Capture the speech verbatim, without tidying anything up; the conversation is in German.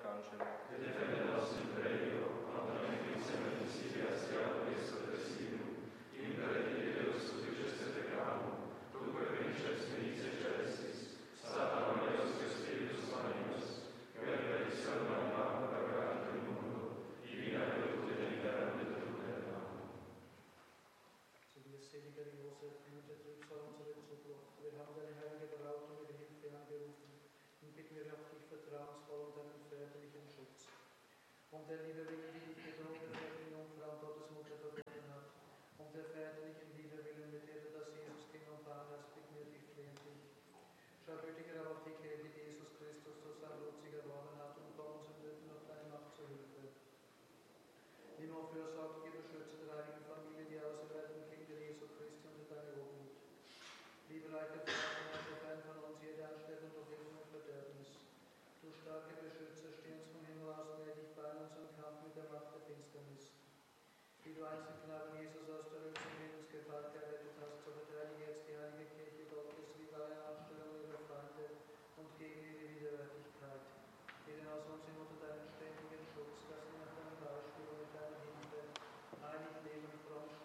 Arcangelo, difende il nostro imperio, quando noi pensiamo di sì a stiamo questo destino, imperi Deus sudices peccatum, tuque vinces militia celestis, Satan meus et spiritus animus, que perdition animam purgante il mundo, divina virtute dell'inferno et tutellam. Zu dir, seliger Josef, Mutter Trübsal unsere Zuflucht, wir haben deine heilige Braut um ihre Hilfe angerufen und bitten wir auf dich vertrauensvoll um deinen väterlichen Schutz. Um der Liebe willen, die dich gedrungen hat, die Jungfrau und Gottesmutter verbunden hat, um der väterlichen Liebe willen, mit der du das Jesuskind umfahren hast, bitten wir dich flehentlich. Schau gütiger auf dich, Herr, die Jesus Christus durch sein Blut sich erworben hat, und komm uns in Nöten auf deine Macht zu Hilfe. Nimm auf fürsorgliche Beschützer der heiligen Familie, die auserwählten Kinder Jesu Christi unter deine Obhut. Liebe reicher Vater, befreien von uns jede Ansteckung durch Irrtum und Verderbnis. Du starke Beschützer, steh uns vom Himmel aus, nähe dich bei uns im Kampf mit der Macht der Finsternis. Wie du einst den Knaben Jesus aus der Höchsten Lebensgefalt gerettet hast, so verteidige jetzt die heilige Kirche Gottes wie bei einer Anstellung ihrer Feinde und gegen ihre Widerwärtigkeit. Jeden aus uns hin unter deinen ständigen Schutz, dass wir nach deinem Beispiel und mit deiner Hilfe heilig leben, fromm